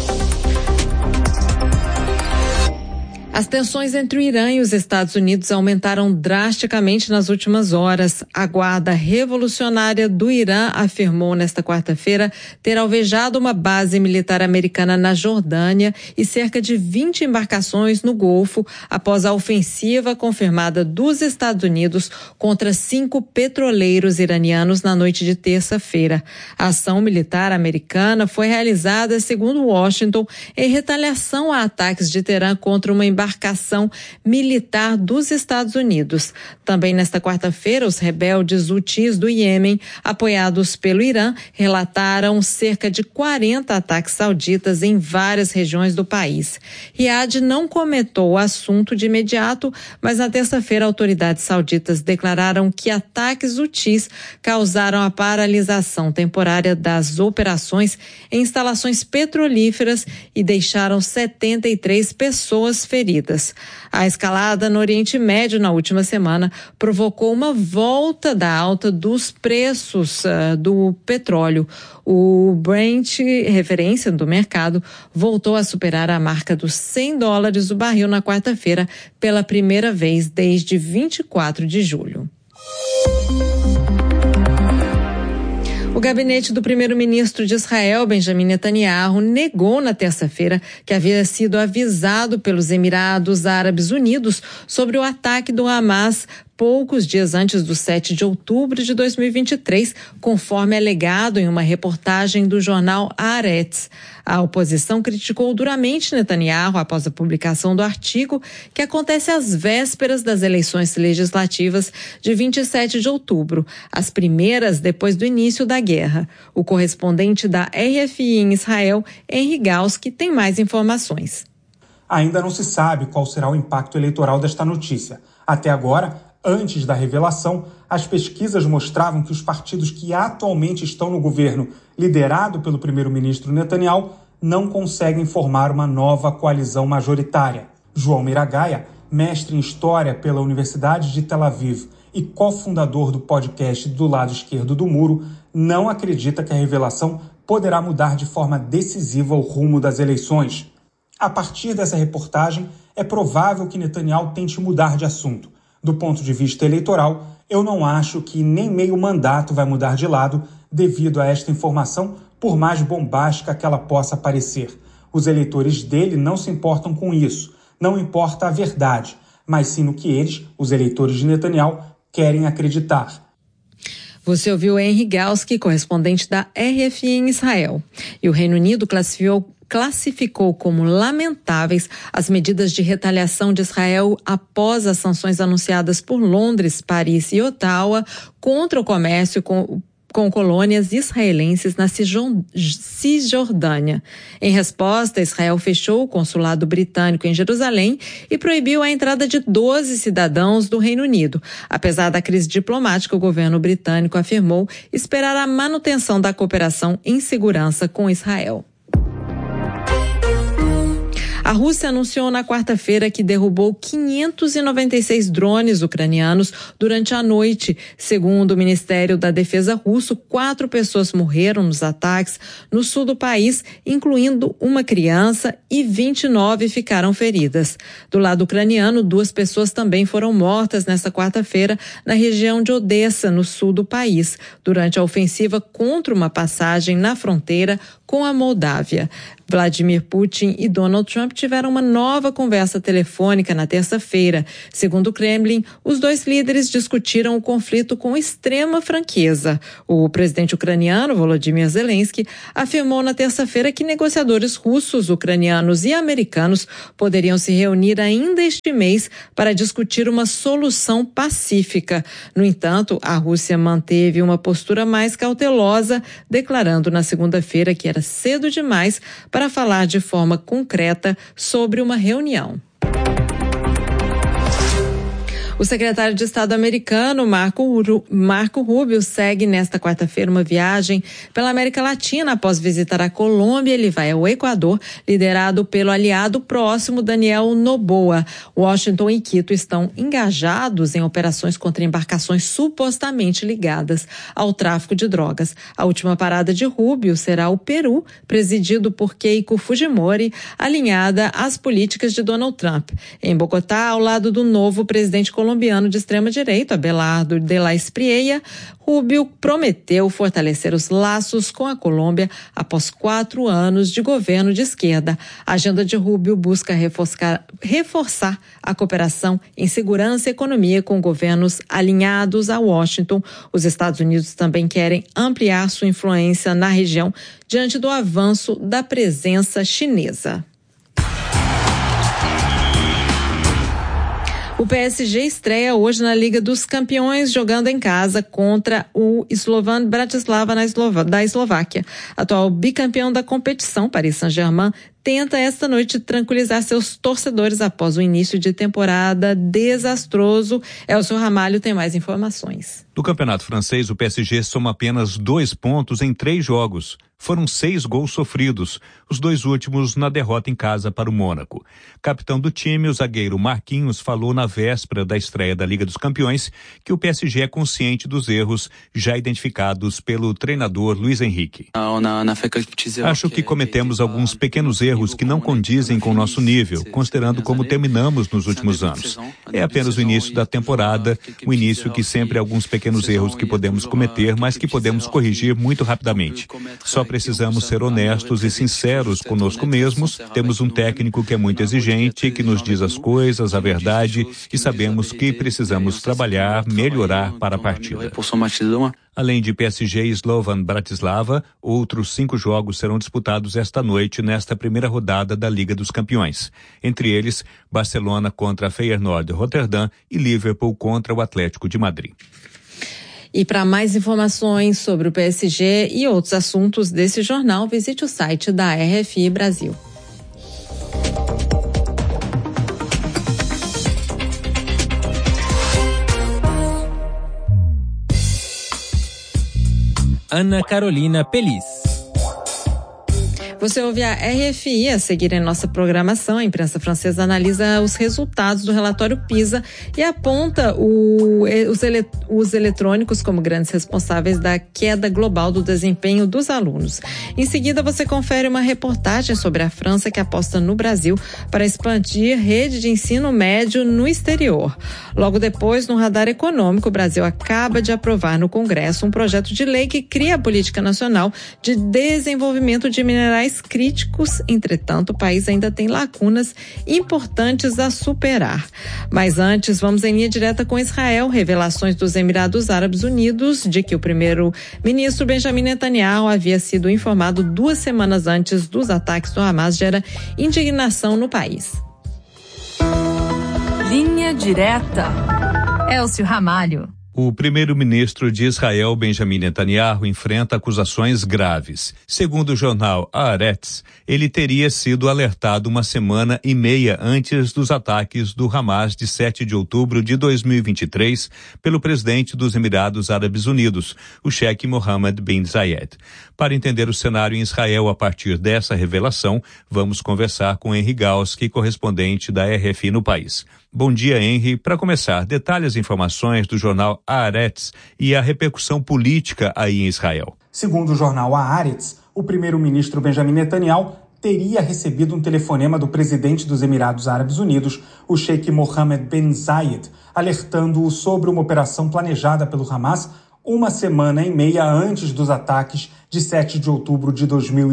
As tensões entre o Irã e os Estados Unidos aumentaram drasticamente nas últimas horas. A Guarda Revolucionária do Irã afirmou nesta quarta-feira ter alvejado uma base militar americana na Jordânia e cerca de 20 embarcações no Golfo após a ofensiva confirmada dos Estados Unidos contra 5 petroleiros iranianos na noite de terça-feira. A ação militar americana foi realizada, segundo Washington, em retaliação a ataques de Teherã contra uma embarcação militar dos Estados Unidos. Também nesta quarta-feira, os rebeldes hutis do Iêmen, apoiados pelo Irã, relataram cerca de 40 ataques sauditas em várias regiões do país. Riad não comentou o assunto de imediato, mas na terça-feira autoridades sauditas declararam que ataques hutis causaram a paralisação temporária das operações em instalações petrolíferas e deixaram 73 pessoas feridas. A escalada no Oriente Médio na última semana provocou uma volta da alta dos preços do petróleo. O Brent, referência do mercado, voltou a superar a marca dos $100 o barril na quarta-feira pela primeira vez desde 24 de julho. O gabinete do primeiro-ministro de Israel, Benjamin Netanyahu, negou na terça-feira que havia sido avisado pelos Emirados Árabes Unidos sobre o ataque do Hamas poucos dias antes do 7 de outubro de 2023, conforme alegado em uma reportagem do jornal Haaretz. A oposição criticou duramente Netanyahu após a publicação do artigo, que acontece às vésperas das eleições legislativas de 27 de outubro, as primeiras depois do início da guerra. O correspondente da RFI em Israel, Henry Galski, tem mais informações. Ainda não se sabe qual será o impacto eleitoral desta notícia. Até agora, antes da revelação, as pesquisas mostravam que os partidos que atualmente estão no governo, liderado pelo primeiro-ministro Netanyahu, não conseguem formar uma nova coalizão majoritária. João Miragaia, mestre em História pela Universidade de Tel Aviv e cofundador do podcast Do Lado Esquerdo do Muro, não acredita que a revelação poderá mudar de forma decisiva o rumo das eleições. A partir dessa reportagem, é provável que Netanyahu tente mudar de assunto. Do ponto de vista eleitoral, eu não acho que nem meio mandato vai mudar de lado devido a esta informação, por mais bombástica que ela possa parecer. Os eleitores dele não se importam com isso. Não importa a verdade, mas sim no que eles, os eleitores de Netanyahu, querem acreditar. Você ouviu Henry Galski, correspondente da RFI em Israel. E o Reino Unido classificou como lamentáveis as medidas de retaliação de Israel após as sanções anunciadas por Londres, Paris e Ottawa contra o comércio com colônias israelenses na Cisjordânia. Em resposta, Israel fechou o consulado britânico em Jerusalém e proibiu a entrada de 12 cidadãos do Reino Unido. Apesar da crise diplomática, o governo britânico afirmou esperar a manutenção da cooperação em segurança com Israel. A Rússia anunciou na quarta-feira que derrubou 596 drones ucranianos durante a noite. Segundo o Ministério da Defesa russo, 4 pessoas morreram nos ataques no sul do país, incluindo uma criança, e 29 ficaram feridas. Do lado ucraniano, 2 pessoas também foram mortas nesta quarta-feira na região de Odessa, no sul do país, durante a ofensiva contra uma passagem na fronteira com a Moldávia. Vladimir Putin e Donald Trump tiveram uma nova conversa telefônica na terça-feira. Segundo o Kremlin, os 2 líderes discutiram o conflito com extrema franqueza. O presidente ucraniano, Volodymyr Zelensky, afirmou na terça-feira que negociadores russos, ucranianos e americanos poderiam se reunir ainda este mês para discutir uma solução pacífica. No entanto, a Rússia manteve uma postura mais cautelosa, declarando na segunda-feira que era cedo demais para falar de forma concreta sobre uma reunião. O secretário de Estado americano, Marco Rubio, segue nesta quarta-feira uma viagem pela América Latina. Após visitar a Colômbia, ele vai ao Equador, liderado pelo aliado próximo Daniel Noboa. Washington e Quito estão engajados em operações contra embarcações supostamente ligadas ao tráfico de drogas. A última parada de Rubio será o Peru, presidido por Keiko Fujimori, alinhada às políticas de Donald Trump. Em Bogotá, ao lado do novo presidente colombiano de extrema-direita, Abelardo de la Espriella, Rubio prometeu fortalecer os laços com a Colômbia após 4 anos de governo de esquerda. A agenda de Rubio busca reforçar a cooperação em segurança e economia com governos alinhados a Washington. Os Estados Unidos também querem ampliar sua influência na região diante do avanço da presença chinesa. O PSG estreia hoje na Liga dos Campeões, jogando em casa contra o Slovan Bratislava da Eslováquia. Atual bicampeão da competição, Paris Saint-Germain, tenta esta noite tranquilizar seus torcedores após o início de temporada desastroso. Elcio Ramalho tem mais informações. No campeonato francês, o PSG soma apenas 2 pontos em 3 jogos. Foram 6 gols sofridos, os 2 últimos na derrota em casa para o Mônaco. Capitão do time, o zagueiro Marquinhos, falou na véspera da estreia da Liga dos Campeões que o PSG é consciente dos erros já identificados pelo treinador Luiz Henrique. Acho que cometemos alguns pequenos erros que não condizem com o nosso nível, considerando como terminamos nos últimos anos. É apenas o início da temporada, o início que sempre há alguns pequenos erros que podemos cometer, mas que podemos corrigir muito rapidamente. Só precisamos ser honestos e sinceros conosco mesmos. Temos um técnico que é muito exigente, que nos diz as coisas, a verdade, e sabemos que precisamos trabalhar, melhorar para a partida. Além de PSG e Slovan Bratislava, outros 5 jogos serão disputados esta noite nesta primeira rodada da Liga dos Campeões. Entre eles, Barcelona contra Feyenoord Rotterdam e Liverpool contra o Atlético de Madrid. E para mais informações sobre o PSG e outros assuntos desse jornal, visite o site da RFI Brasil. Ana Carolina Pelis. Você ouve a RFI. A seguir em nossa programação, a imprensa francesa analisa os resultados do relatório PISA e aponta os eletrônicos como grandes responsáveis da queda global do desempenho dos alunos. Em seguida, você confere uma reportagem sobre a França que aposta no Brasil para expandir rede de ensino médio no exterior. Logo depois, no radar econômico, o Brasil acaba de aprovar no Congresso um projeto de lei que cria a Política Nacional de Desenvolvimento de Minerais críticos. Entretanto, o país ainda tem lacunas importantes a superar. Mas antes, vamos em linha direta com Israel. Revelações dos Emirados Árabes Unidos de que o primeiro-ministro Benjamin Netanyahu havia sido informado 2 semanas antes dos ataques do Hamas gera indignação no país. Linha direta. Elcio Ramalho. O primeiro-ministro de Israel, Benjamin Netanyahu, enfrenta acusações graves. Segundo o jornal Haaretz, ele teria sido alertado uma semana e meia antes dos ataques do Hamas de 7 de outubro de 2023 pelo presidente dos Emirados Árabes Unidos, o Sheikh Mohammed bin Zayed. Para entender o cenário em Israel a partir dessa revelação, vamos conversar com Henry Galski, correspondente da RFI no país. Bom dia, Henry. Para começar, detalhe as informações do jornal Haaretz e a repercussão política aí em Israel. Segundo o jornal Haaretz, o primeiro-ministro Benjamin Netanyahu teria recebido um telefonema do presidente dos Emirados Árabes Unidos, o Sheikh Mohammed bin Zayed, alertando-o sobre uma operação planejada pelo Hamas uma semana e meia antes dos ataques de 7 de outubro de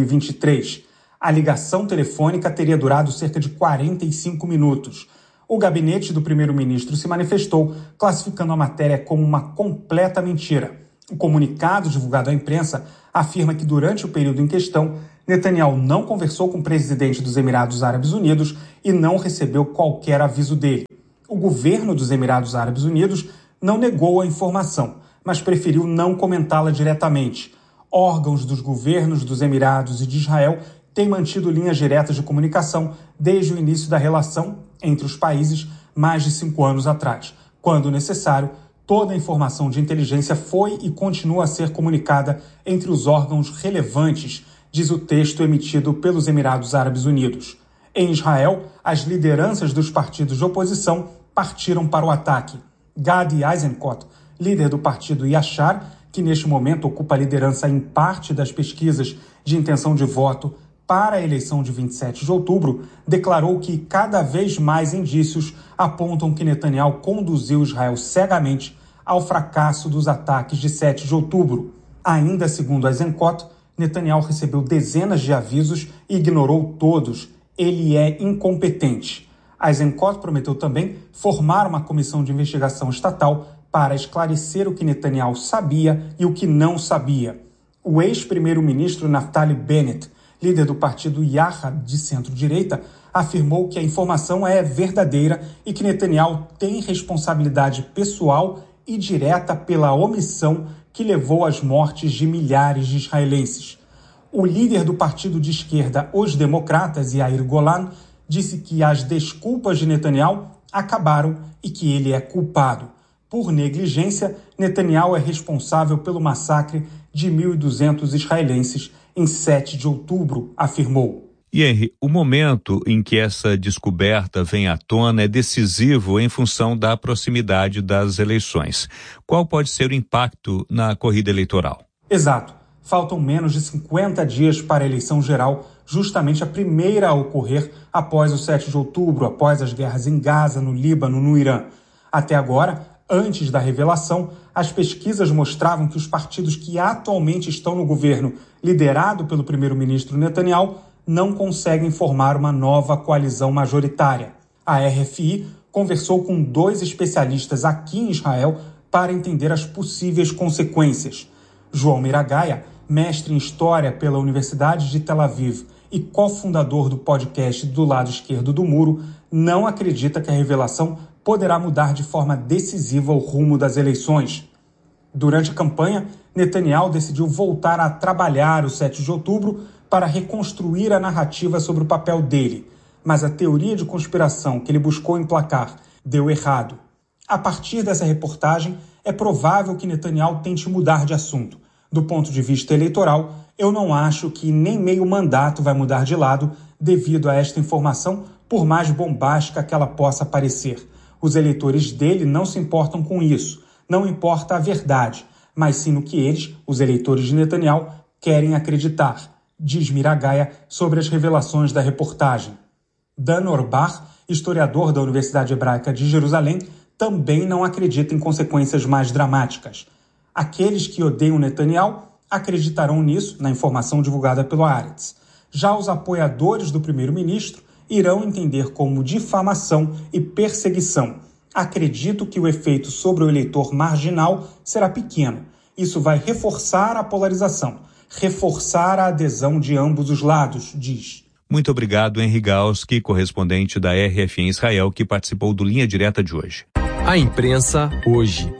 2023. A ligação telefônica teria durado cerca de 45 minutos. O gabinete do primeiro-ministro se manifestou, classificando a matéria como uma completa mentira. O comunicado divulgado à imprensa afirma que durante o período em questão, Netanyahu não conversou com o presidente dos Emirados Árabes Unidos e não recebeu qualquer aviso dele. O governo dos Emirados Árabes Unidos não negou a informação, mas preferiu não comentá-la diretamente. Órgãos dos governos dos Emirados e de Israel têm mantido linhas diretas de comunicação desde o início da relação entre os países mais de 5 anos atrás. Quando necessário, toda a informação de inteligência foi e continua a ser comunicada entre os órgãos relevantes, diz o texto emitido pelos Emirados Árabes Unidos. Em Israel, as lideranças dos partidos de oposição partiram para o ataque. Gadi Eisenkot, líder do partido Yashar, que neste momento ocupa a liderança em parte das pesquisas de intenção de voto para a eleição de 27 de outubro, declarou que cada vez mais indícios apontam que Netanyahu conduziu Israel cegamente ao fracasso dos ataques de 7 de outubro. Ainda segundo Eisenkot, Netanyahu recebeu dezenas de avisos e ignorou todos. Ele é incompetente. Eisenkot prometeu também formar uma comissão de investigação estatal para esclarecer o que Netanyahu sabia e o que não sabia. O ex-primeiro-ministro Naftali Bennett, líder do partido Yachad de centro-direita, afirmou que a informação é verdadeira e que Netanyahu tem responsabilidade pessoal e direta pela omissão que levou às mortes de milhares de israelenses. O líder do partido de esquerda Os Democratas, Yair Golan, disse que as desculpas de Netanyahu acabaram e que ele é culpado. Por negligência, Netanyahu é responsável pelo massacre de 1.200 israelenses em 7 de outubro, afirmou. E Henry, o momento em que essa descoberta vem à tona é decisivo em função da proximidade das eleições. Qual pode ser o impacto na corrida eleitoral? Exato. Faltam menos de 50 dias para a eleição geral, justamente a primeira a ocorrer após o 7 de outubro, após as guerras em Gaza, no Líbano, no Irã. Até agora, antes da revelação, as pesquisas mostravam que os partidos que atualmente estão no governo, liderado pelo primeiro-ministro Netanyahu, não conseguem formar uma nova coalizão majoritária. A RFI conversou com 2 especialistas aqui em Israel para entender as possíveis consequências. João Miragaia, mestre em História pela Universidade de Tel Aviv e cofundador do podcast Do Lado Esquerdo do Muro, não acredita que a revelação poderá mudar de forma decisiva o rumo das eleições. Durante a campanha, Netanyahu decidiu voltar a trabalhar o 7 de outubro para reconstruir a narrativa sobre o papel dele, mas a teoria de conspiração que ele buscou emplacar deu errado. A partir dessa reportagem, é provável que Netanyahu tente mudar de assunto. Do ponto de vista eleitoral, eu não acho que nem meio mandato vai mudar de lado devido a esta informação, por mais bombástica que ela possa parecer. Os eleitores dele não se importam com isso. Não importa a verdade, mas sim no que eles, os eleitores de Netanyahu, querem acreditar, diz Miragaia sobre as revelações da reportagem. Dan Orbach, historiador da Universidade Hebraica de Jerusalém, também não acredita em consequências mais dramáticas. Aqueles que odeiam Netanyahu acreditarão nisso na informação divulgada pelo Haaretz. Já os apoiadores do primeiro-ministro irão entender como difamação e perseguição. Acredito que o efeito sobre o eleitor marginal será pequeno. Isso vai reforçar a polarização, reforçar a adesão de ambos os lados, diz. Muito obrigado, Henry Galski, correspondente da RFI em Israel, que participou do Linha Direta de hoje. A imprensa hoje.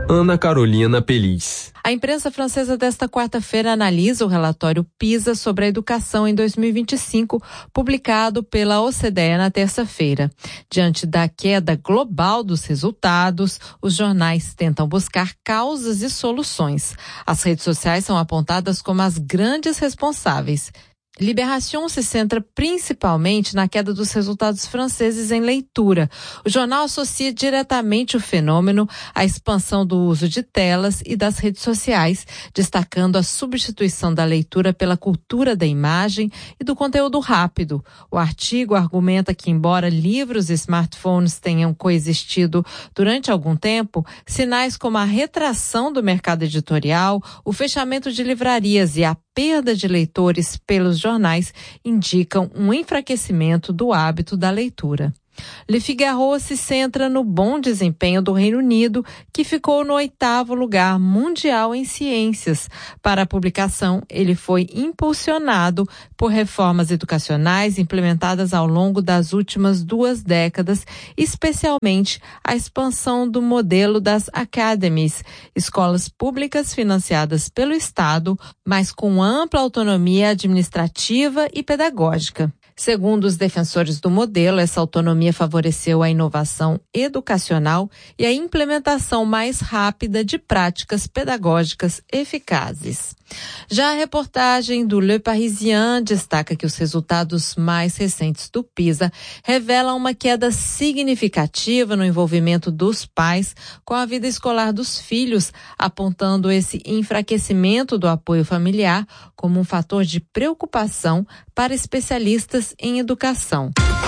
Ana Carolina Pelis. A imprensa francesa desta quarta-feira analisa o relatório PISA sobre a educação em 2025, publicado pela OCDE na terça-feira. Diante da queda global dos resultados, os jornais tentam buscar causas e soluções. As redes sociais são apontadas como as grandes responsáveis. Libération se centra principalmente na queda dos resultados franceses em leitura. O jornal associa diretamente o fenômeno à expansão do uso de telas e das redes sociais, destacando a substituição da leitura pela cultura da imagem e do conteúdo rápido. O artigo argumenta que, embora livros e smartphones tenham coexistido durante algum tempo, sinais como a retração do mercado editorial, o fechamento de livrarias e a perda de leitores pelos jornais indicam um enfraquecimento do hábito da leitura. Le Figaro se centra no bom desempenho do Reino Unido, que ficou no 8º lugar mundial em ciências. Para a publicação, ele foi impulsionado por reformas educacionais implementadas ao longo das últimas 2 décadas, especialmente a expansão do modelo das academies, escolas públicas financiadas pelo Estado, mas com ampla autonomia administrativa e pedagógica. Segundo os defensores do modelo, essa autonomia favoreceu a inovação educacional e a implementação mais rápida de práticas pedagógicas eficazes. Já a reportagem do Le Parisien destaca que os resultados mais recentes do PISA revelam uma queda significativa no envolvimento dos pais com a vida escolar dos filhos, apontando esse enfraquecimento do apoio familiar como um fator de preocupação para especialistas em educação.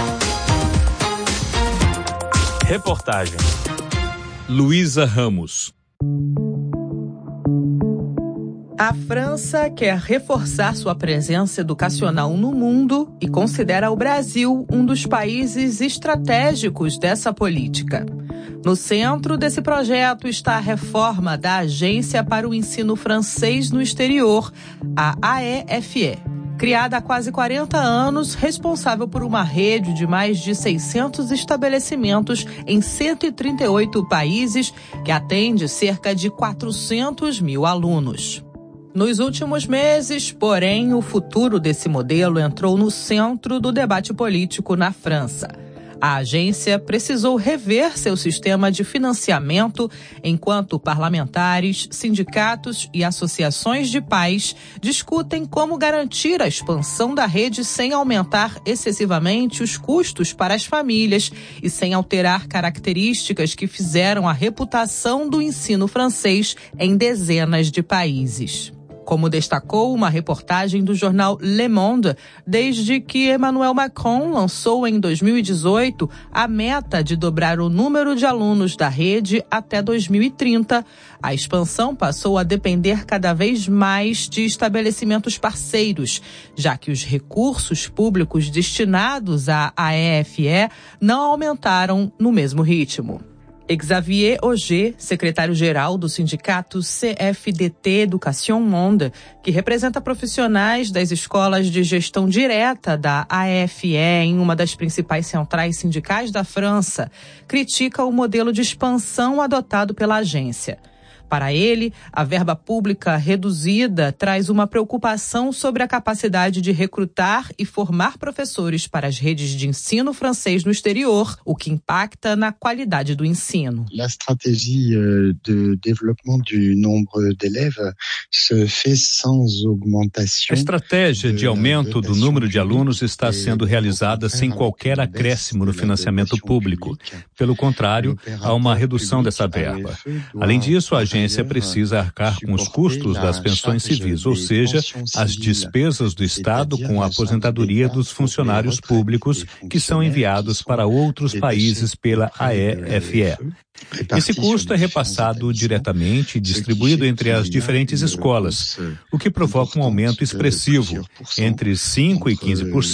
Reportagem Luísa Ramos. A França quer reforçar sua presença educacional no mundo e considera o Brasil um dos países estratégicos dessa política. No centro desse projeto está a reforma da Agência para o Ensino Francês no Exterior, a AEFE. Criada há quase 40 anos, responsável por uma rede de mais de 600 estabelecimentos em 138 países, que atende cerca de 400 mil alunos. Nos últimos meses, porém, o futuro desse modelo entrou no centro do debate político na França. A agência precisou rever seu sistema de financiamento, enquanto parlamentares, sindicatos e associações de pais discutem como garantir a expansão da rede sem aumentar excessivamente os custos para as famílias e sem alterar características que fizeram a reputação do ensino francês em dezenas de países. Como destacou uma reportagem do jornal Le Monde, desde que Emmanuel Macron lançou em 2018 a meta de dobrar o número de alunos da rede até 2030, a expansão passou a depender cada vez mais de estabelecimentos parceiros, já que os recursos públicos destinados à AEFE não aumentaram no mesmo ritmo. Xavier Auger, secretário-geral do sindicato CFDT Education Monde, que representa profissionais das escolas de gestão direta da AEFE em uma das principais centrais sindicais da França, critica o modelo de expansão adotado pela agência. Para ele, a verba pública reduzida traz uma preocupação sobre a capacidade de recrutar e formar professores para as redes de ensino francês no exterior, o que impacta na qualidade do ensino. A estratégia de desenvolvimento do número de élèves se fez sans augmentation. A estratégia de aumento do número de alunos está sendo realizada sem qualquer acréscimo no financiamento público. Pelo contrário, há uma redução dessa verba. Além disso, a agência precisa arcar com os custos das pensões civis, ou seja, as despesas do Estado com a aposentadoria dos funcionários públicos que são enviados para outros países pela AEFE. Esse custo é repassado diretamente e distribuído entre as diferentes escolas, o que provoca um aumento expressivo, entre 5% e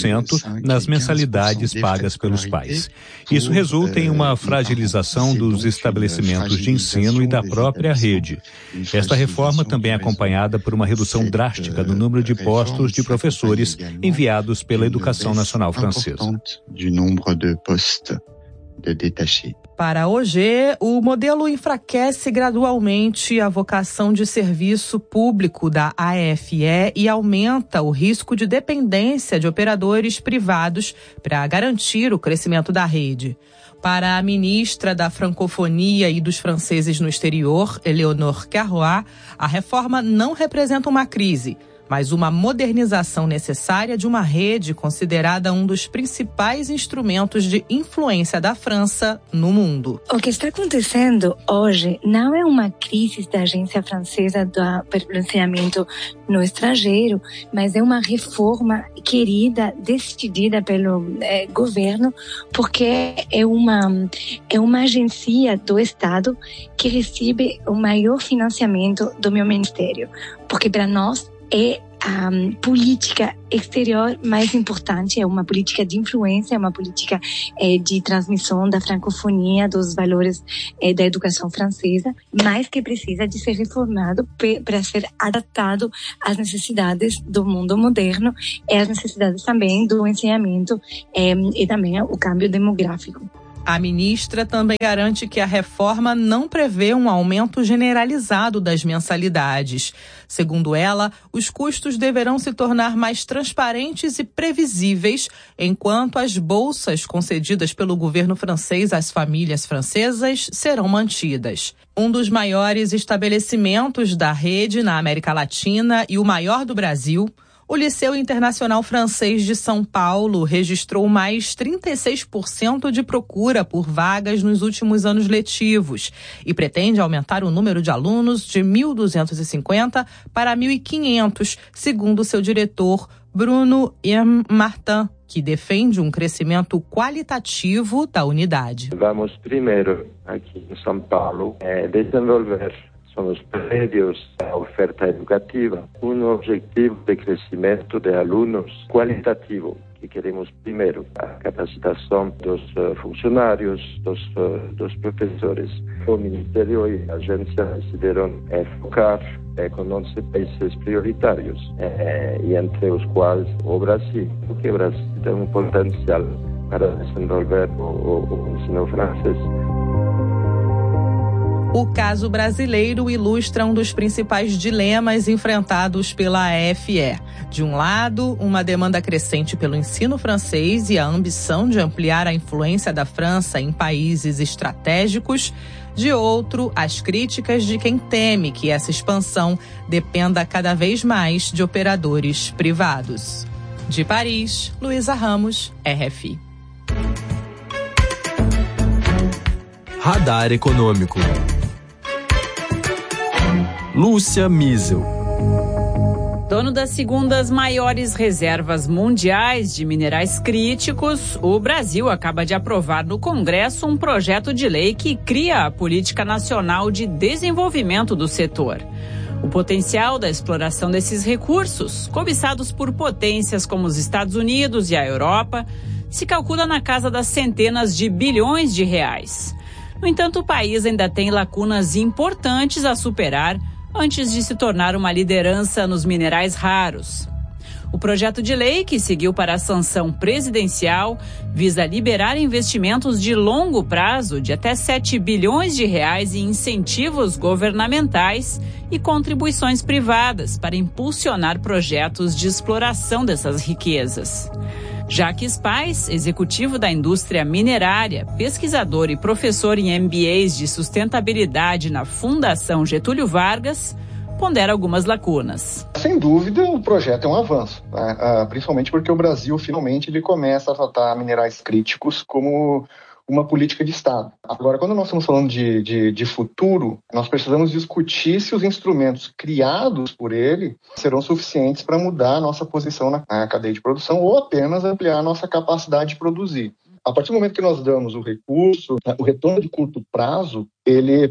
15% nas mensalidades pagas pelos pais. Isso resulta em uma fragilização dos estabelecimentos de ensino e da própria rede. Esta reforma também é acompanhada por uma redução drástica do número de postos de professores enviados pela Educação Nacional Francesa. Para a OG, o modelo enfraquece gradualmente a vocação de serviço público da AFE e aumenta o risco de dependência de operadores privados para garantir o crescimento da rede. Para a ministra da Francofonia e dos franceses no exterior, Eleonore Carrois, a reforma não representa uma crise, mas uma modernização necessária de uma rede considerada um dos principais instrumentos de influência da França no mundo. O que está acontecendo hoje não é uma crise da agência francesa do pronunciamento no estrangeiro, mas é uma reforma querida, decidida pelo governo, porque é uma agência do Estado que recebe o maior financiamento do meu ministério, porque para nós é a política exterior mais importante, é uma política de influência, é uma política de transmissão da francofonia, dos valores da educação francesa, mas que precisa de ser reformado para ser adaptado às necessidades do mundo moderno e às necessidades também do ensinamento e também o câmbio demográfico. A ministra também garante que a reforma não prevê um aumento generalizado das mensalidades. Segundo ela, os custos deverão se tornar mais transparentes e previsíveis, enquanto as bolsas concedidas pelo governo francês às famílias francesas serão mantidas. Um dos maiores estabelecimentos da rede na América Latina e o maior do Brasil, o Liceu Internacional Francês de São Paulo registrou mais 36% de procura por vagas nos últimos anos letivos e pretende aumentar o número de alunos de 1.250 para 1.500, segundo seu diretor Bruno M. Martin, que defende um crescimento qualitativo da unidade. Vamos primeiro, aqui em São Paulo, desenvolver são os prédios da oferta educativa, um objetivo de crescimento de alunos qualitativo, que queremos primeiro a capacitação dos funcionários, dos professores. O Ministério e a agência decidiram focar com 11 países prioritários, e entre os quais o Brasil, porque o Brasil tem um potencial para desenvolver o ensino francês. O caso brasileiro ilustra um dos principais dilemas enfrentados pela AFE. De um lado, uma demanda crescente pelo ensino francês e a ambição de ampliar a influência da França em países estratégicos. De outro, as críticas de quem teme que essa expansão dependa cada vez mais de operadores privados. De Paris, Luísa Ramos, RFI. Radar Econômico. Lúcia Miesel. Dono das segundas maiores reservas mundiais de minerais críticos, o Brasil acaba de aprovar no Congresso um projeto de lei que cria a Política Nacional de Desenvolvimento do setor. O potencial da exploração desses recursos, cobiçados por potências como os Estados Unidos e a Europa, se calcula na casa das centenas de bilhões de reais. No entanto, o país ainda tem lacunas importantes a superar antes de se tornar uma liderança nos minerais raros. O projeto de lei, que seguiu para a sanção presidencial, visa liberar investimentos de longo prazo de até 7 bilhões de reais em incentivos governamentais e contribuições privadas para impulsionar projetos de exploração dessas riquezas. Jacques Pais, executivo da indústria minerária, pesquisador e professor em MBAs de sustentabilidade na Fundação Getúlio Vargas, pondera algumas lacunas. Sem dúvida, o projeto é um avanço, né? Principalmente porque o Brasil, finalmente, ele começa a tratar minerais críticos como uma política de Estado. Agora, quando nós estamos falando de futuro, nós precisamos discutir se os instrumentos criados por ele serão suficientes para mudar a nossa posição na cadeia de produção ou apenas ampliar a nossa capacidade de produzir. A partir do momento que nós damos o recurso, o retorno de curto prazo, ele